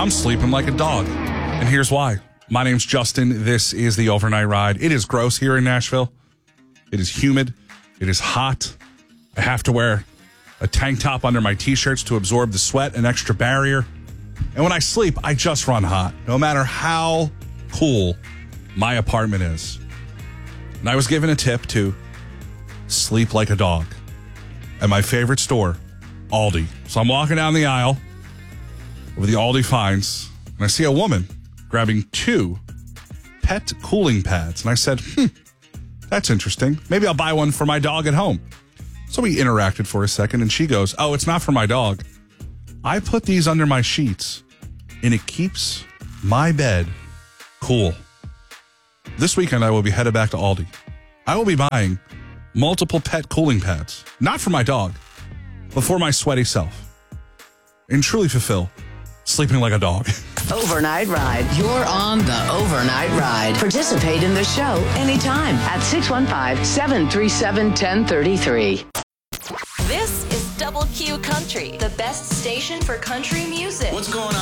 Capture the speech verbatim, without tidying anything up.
I'm sleeping like a dog. And here's why. My name's Justin. This is the Overnight Ride. It is gross here in Nashville. It is humid. It is hot. I have to wear a tank top under my t-shirts to absorb the sweat, an extra barrier. And when I sleep, I just run hot, no matter how cool my apartment is. And I was given a tip to sleep like a dog at my favorite store, Aldi. So I'm walking down the aisle over the Aldi finds, and I see a woman grabbing two pet cooling pads. And I said, hmm, that's interesting. Maybe I'll buy one for my dog at home. So we interacted for a second, and she goes, oh, it's not for my dog. I put these under my sheets, and it keeps my bed cool. This weekend, I will be headed back to Aldi. I will be buying multiple pet cooling pads, not for my dog, but for my sweaty self, and truly fulfill sleeping like a dog. Overnight Ride. You're on the Overnight Ride. Participate in the show anytime at six one five, seven three seven, one zero three three. This is Double Q Country, the best station for country music. What's going on?